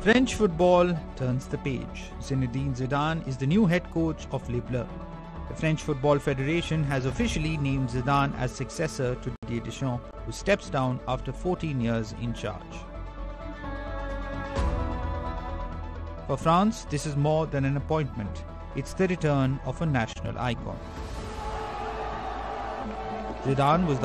French football turns the page. Zinedine Zidane is the new head coach of Les Bleus. The French Football Federation has officially named Zidane as successor to Didier Deschamps, who steps down after 14 years in charge. For France, this is more than an appointment. It's the return of a national icon. Zidane was the